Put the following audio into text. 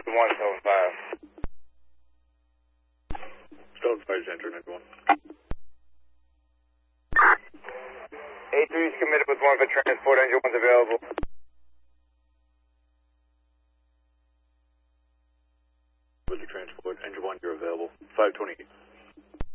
to 175. Still advised enter everyone. A3 is committed with 1 for transport, engine 1's available. With the transport, engine 1, you're available. 528.